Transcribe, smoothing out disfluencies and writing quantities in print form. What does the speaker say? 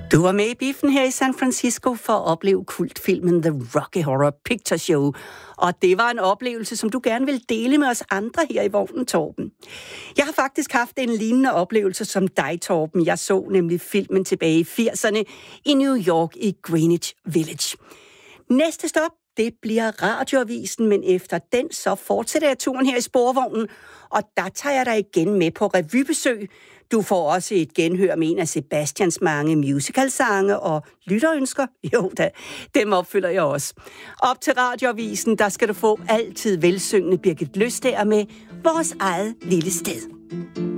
Du var med i biffen her i San Francisco for at opleve kultfilmen The Rocky Horror Picture Show. Og det var en oplevelse, som du gerne vil dele med os andre her i vognen, Torben. Jeg har faktisk haft en lignende oplevelse som dig, Torben. Jeg så nemlig filmen tilbage i 80'erne i New York i Greenwich Village. Næste stop, det bliver Radioavisen, men efter den så fortsætter jeg turen her i sporvognen, og der tager jeg dig igen med på revybesøg. Du får også et genhør med en af Sebastians mange musicalsange og lytterønsker. Jo da, dem opfylder jeg også. Op til Radioavisen, der skal du få altid velsyngende Birgit Løstager med Vores eget lille sted.